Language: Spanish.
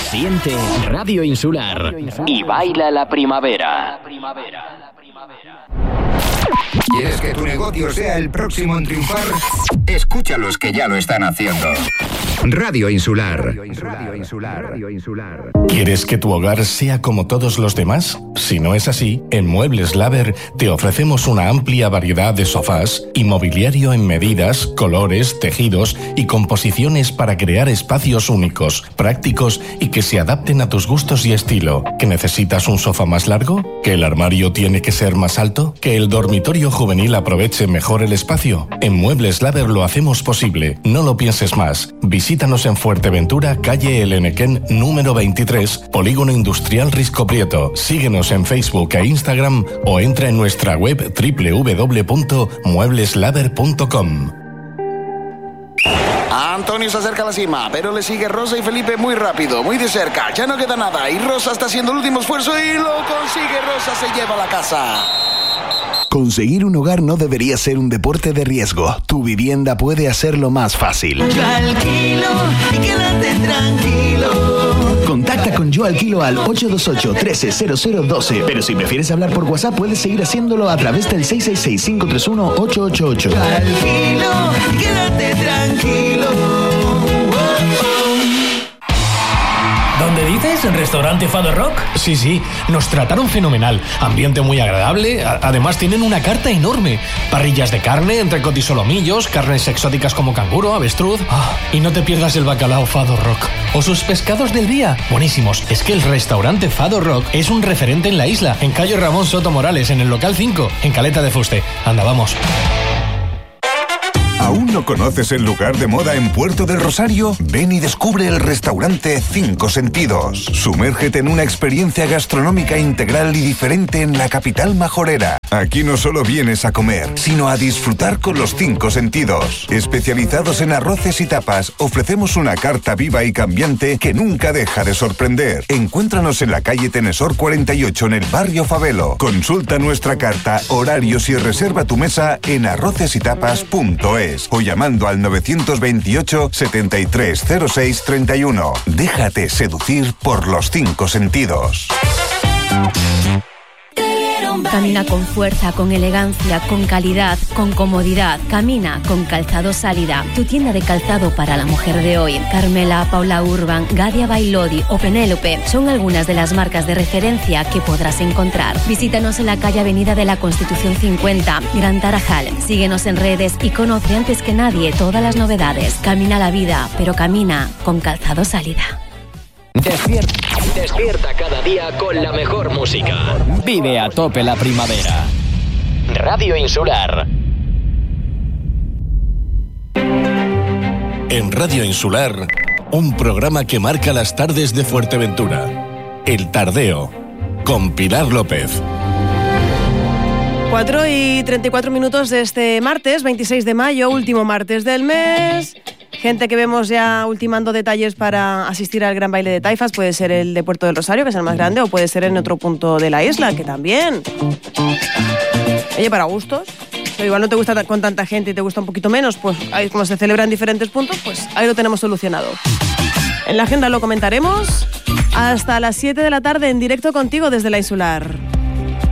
Siente Radio Insular y baila la primavera. ¿Quieres que tu negocio sea el próximo en triunfar? Escucha a los que ya lo están haciendo. Radio Insular. ¿Quieres que tu hogar sea como todos los demás? Si no es así, en Muebles Laver te ofrecemos una amplia variedad de sofás y mobiliario en medidas, colores, tejidos y composiciones para crear espacios únicos, prácticos y que se adapten a tus gustos y estilo. ¿Que necesitas un sofá más largo? ¿Que el armario tiene que ser más alto? ¿Que el dormitorio juvenil aproveche mejor el espacio? En Muebles Laver lo hacemos posible. No lo pienses más. Visítanos en Fuerteventura, calle El Enequén, número 23, Polígono Industrial Risco Prieto. Síguenos en Facebook e Instagram o entra en nuestra web www.muebleslaver.com. Antonio se acerca a la cima, pero le sigue Rosa y Felipe muy rápido, muy de cerca. Ya no queda nada y Rosa está haciendo el último esfuerzo y lo consigue. Rosa se lleva a la casa. Conseguir un hogar no debería ser un deporte de riesgo. Tu vivienda puede hacerlo más fácil. Yo alquilo y quédate tranquilo. Contacta con Yo Alquilo al 828-130012. Pero si prefieres hablar por WhatsApp, puedes seguir haciéndolo a través del 666-531-888. Yo alquilo y quédate tranquilo. ¿Dónde dices? ¿El restaurante Fado Rock? Sí, nos trataron fenomenal. Ambiente muy agradable. Además tienen una carta enorme. Parrillas de carne, entrecot y solomillos, carnes exóticas como canguro, avestruz. Y no te pierdas el bacalao Fado Rock. O sus pescados del día. Buenísimos. Es que el restaurante Fado Rock es un referente en la isla. En calle Ramón Soto Morales, en el local 5, en Caleta de Fuste. Anda, vamos. ¿Aún no conoces el lugar de moda en Puerto del Rosario? Ven y descubre el restaurante Cinco Sentidos. Sumérgete en una experiencia gastronómica integral y diferente en la capital majorera. Aquí no solo vienes a comer, sino a disfrutar con los cinco sentidos. Especializados en arroces y tapas, ofrecemos una carta viva y cambiante que nunca deja de sorprender. Encuéntranos en la calle Tenesor 48 en el barrio Favelo. Consulta nuestra carta, horarios y reserva tu mesa en arrocesytapas.es o llamando al 928 7306 31. Déjate seducir por los cinco sentidos. Camina con fuerza, con elegancia, con calidad, con comodidad. Camina con Calzado Sálida, tu tienda de calzado para la mujer de hoy. Carmela, Paula Urban, Gadia Bailodi o Penélope son algunas de las marcas de referencia que podrás encontrar. Visítanos en la calle Avenida de la Constitución 50, Gran Tarajal. Síguenos en redes y conoce antes que nadie todas las novedades. Camina la vida, pero camina con Calzado Sálida. Despierta cada día con la mejor música. Vive a tope la primavera. Radio Insular. En Radio Insular, un programa que marca las tardes de Fuerteventura. El Tardeo, con Pilar López. 4:34 de este martes, 26 de mayo, último martes del mes. Gente que vemos ya ultimando detalles para asistir al gran baile de taifas. Puede ser el de Puerto del Rosario, que es el más grande, o puede ser en otro punto de la isla, que también. Oye, para gustos. Pero igual no te gusta con tanta gente y te gusta un poquito menos, pues ahí, como se celebra en diferentes puntos, pues ahí lo tenemos solucionado. En la agenda lo comentaremos hasta las 7 de la tarde en directo contigo desde la Insular.